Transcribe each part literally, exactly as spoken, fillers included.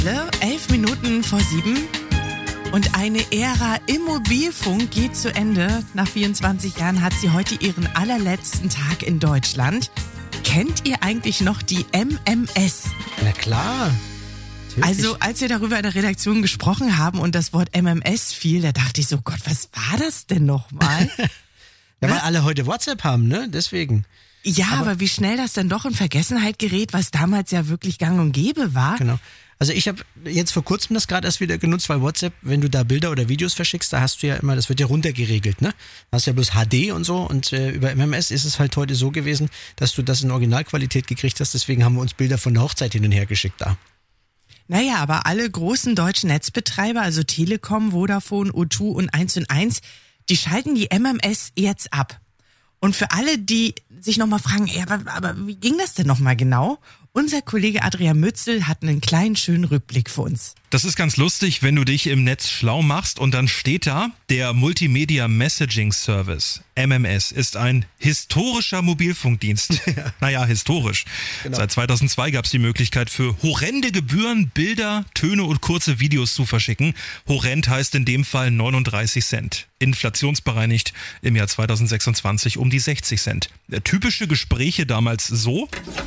Elf Minuten vor sieben und eine Ära im Mobilfunk geht zu Ende. Nach vierundzwanzig Jahren hat sie heute ihren allerletzten Tag in Deutschland. Kennt ihr eigentlich noch die M M S? Na klar. Natürlich. Also als wir darüber in der Redaktion gesprochen haben und das Wort M M S fiel, da dachte ich so, Gott, was war das denn nochmal? Ja, weil alle heute WhatsApp haben, ne? Deswegen. Ja, aber, aber wie schnell das dann doch in Vergessenheit gerät, was damals ja wirklich gang und gäbe war. Genau. Also ich habe jetzt vor kurzem das gerade erst wieder genutzt, weil WhatsApp, wenn du da Bilder oder Videos verschickst, da hast du ja immer, das wird ja runtergeregelt, ne? Da hast du ja bloß H D und so und äh, über M M S ist es halt heute so gewesen, dass du das in Originalqualität gekriegt hast, deswegen haben wir uns Bilder von der Hochzeit hin und her geschickt da. Naja, aber alle großen deutschen Netzbetreiber, also Telekom, Vodafone, O zwei und eins und eins, die schalten die M M S jetzt ab. Und für alle, die sich nochmal fragen, ey, aber, aber wie ging das denn nochmal genau? Unser Kollege Adrian Mützel hat einen kleinen, schönen Rückblick für uns. Das ist ganz lustig, wenn du dich im Netz schlau machst und dann steht da, der Multimedia Messaging Service, M M S, ist ein historischer Mobilfunkdienst. Ja. Naja, historisch. Genau. Seit zweitausendzwei gab es die Möglichkeit für horrende Gebühren, Bilder, Töne und kurze Videos zu verschicken. Horrend heißt in dem Fall neununddreißig Cent. Inflationsbereinigt im Jahr zweitausendsechsundzwanzig um die sechzig Cent. Typische Gespräche damals so.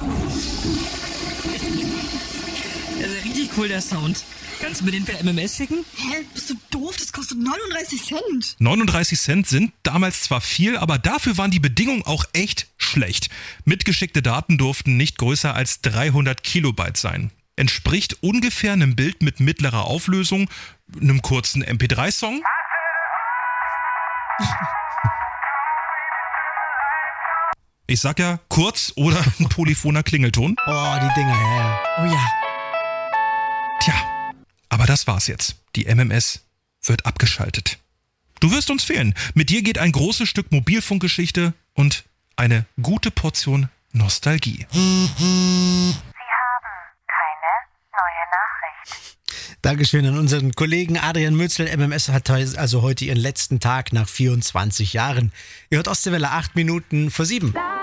Das ist richtig cool, der Sound. Kannst du mir den per M M S schicken? Hä? Bist du doof? Das kostet neununddreißig Cent. neununddreißig Cent sind damals zwar viel, aber dafür waren die Bedingungen auch echt schlecht. Mitgeschickte Daten durften nicht größer als dreihundert Kilobyte sein. Entspricht ungefähr einem Bild mit mittlerer Auflösung, einem kurzen M P drei Song. Ich sag ja kurz oder ein polyphoner Klingelton. Oh, die Dinger, ja, ja. Oh ja. Tja, aber das war's jetzt. Die M M S wird abgeschaltet. Du wirst uns fehlen. Mit dir geht ein großes Stück Mobilfunkgeschichte und eine gute Portion Nostalgie. Sie haben keine neue Nachricht. Dankeschön an unseren Kollegen Adrian Mützel. M M S hat also heute ihren letzten Tag nach vierundzwanzig Jahren. Ihr hört Ostseewelle acht Minuten vor sieben.